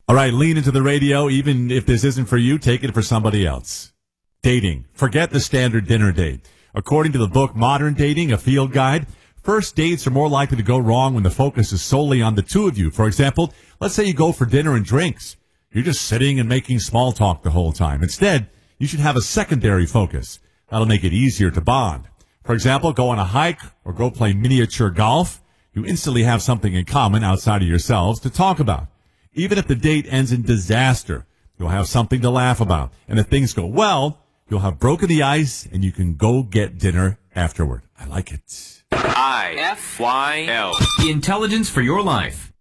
All right, lean into the radio. Even if this isn't for you, take it for somebody else. Dating. Forget the standard dinner date. According to the book Modern Dating, a field guide, first dates are more likely to go wrong when the focus is solely on the two of you. For example, let's say you go for dinner and drinks. You're just sitting and making small talk the whole time. Instead, you should have a secondary focus. That'll make it easier to bond. For example, go on a hike or go play miniature golf. You instantly have something in common outside of yourselves to talk about. Even if the date ends in disaster, you'll have something to laugh about. And if things go well, you'll have broken the ice and you can go get dinner afterward. I like it. IFYL. Intelligence for your life.